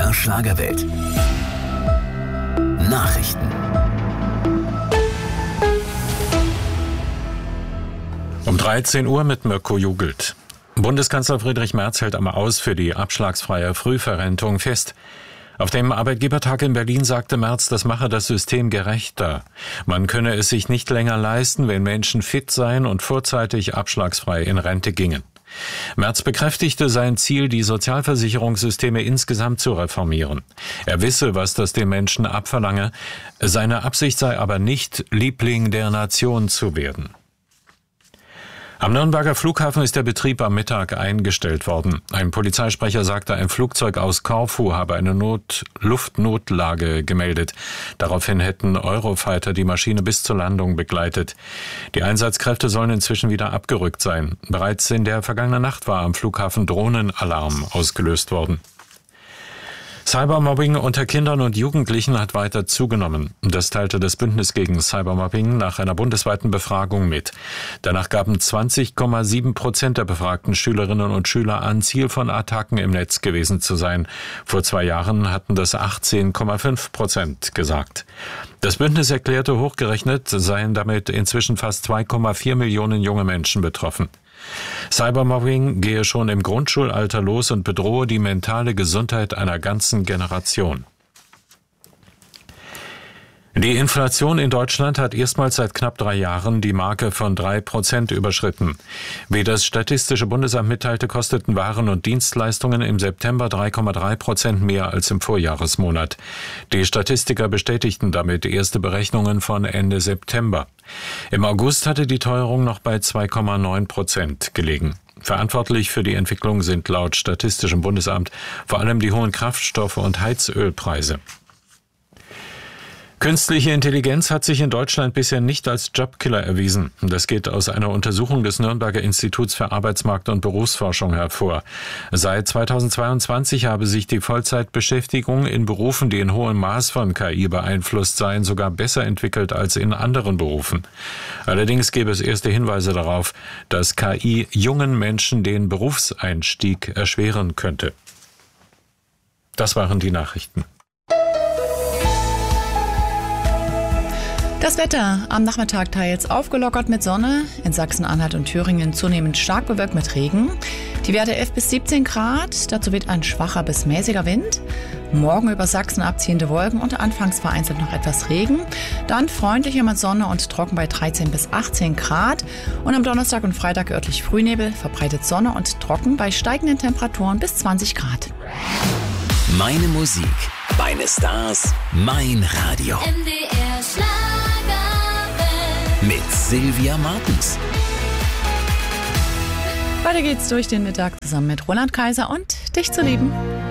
MDR Schlagerwelt. Nachrichten. Um 13 Uhr mit Mirko Jugelt. Bundeskanzler Friedrich Merz hält am Aus für die abschlagsfreie Frühverrentung fest. Auf dem Arbeitgebertag in Berlin sagte Merz, das mache das System gerechter. Man könne es sich nicht länger leisten, wenn Menschen fit seien und vorzeitig abschlagsfrei in Rente gingen. Merz bekräftigte sein Ziel, die Sozialversicherungssysteme insgesamt zu reformieren. Er wisse, was das den Menschen abverlange. Seine Absicht sei aber nicht, Liebling der Nation zu werden. Am Nürnberger Flughafen ist der Betrieb am Mittag eingestellt worden. Ein Polizeisprecher sagte, ein Flugzeug aus Korfu habe eine Luftnotlage gemeldet. Daraufhin hätten Eurofighter die Maschine bis zur Landung begleitet. Die Einsatzkräfte sollen inzwischen wieder abgerückt sein. Bereits in der vergangenen Nacht war am Flughafen Drohnenalarm ausgelöst worden. Cybermobbing unter Kindern und Jugendlichen hat weiter zugenommen. Das teilte das Bündnis gegen Cybermobbing nach einer bundesweiten Befragung mit. Danach gaben 20,7% der befragten Schülerinnen und Schüler an, Ziel von Attacken im Netz gewesen zu sein. Vor 2 Jahren hatten das 18,5% gesagt. Das Bündnis erklärte, hochgerechnet seien damit inzwischen fast 2,4 Millionen junge Menschen betroffen. Cybermobbing gehe schon im Grundschulalter los und bedrohe die mentale Gesundheit einer ganzen Generation. Die Inflation in Deutschland hat erstmals seit knapp 3 Jahren die Marke von 3% überschritten. Wie das Statistische Bundesamt mitteilte, kosteten Waren und Dienstleistungen im September 3,3% mehr als im Vorjahresmonat. Die Statistiker bestätigten damit erste Berechnungen von Ende September. Im August hatte die Teuerung noch bei 2,9% gelegen. Verantwortlich für die Entwicklung sind laut Statistischem Bundesamt vor allem die hohen Kraftstoffe und Heizölpreise. Künstliche Intelligenz hat sich in Deutschland bisher nicht als Jobkiller erwiesen. Das geht aus einer Untersuchung des Nürnberger Instituts für Arbeitsmarkt- und Berufsforschung hervor. Seit 2022 habe sich die Vollzeitbeschäftigung in Berufen, die in hohem Maß von KI beeinflusst seien, sogar besser entwickelt als in anderen Berufen. Allerdings gäbe es erste Hinweise darauf, dass KI jungen Menschen den Berufseinstieg erschweren könnte. Das waren die Nachrichten. Das Wetter am Nachmittag teils aufgelockert mit Sonne, in Sachsen-Anhalt und Thüringen zunehmend stark bewölkt mit Regen. Die Werte 11 bis 17 Grad, dazu weht ein schwacher bis mäßiger Wind. Morgen über Sachsen abziehende Wolken und anfangs vereinzelt noch etwas Regen. Dann freundlicher mit Sonne und trocken bei 13 bis 18 Grad. Und am Donnerstag und Freitag örtlich Frühnebel, verbreitet Sonne und trocken bei steigenden Temperaturen bis 20 Grad. Meine Musik, meine Stars, mein Radio. MDR Schlagerwelt. Mit Sylvia Martens. Weiter geht's durch den Mittag zusammen mit Roland Kaiser und Dich zu lieben.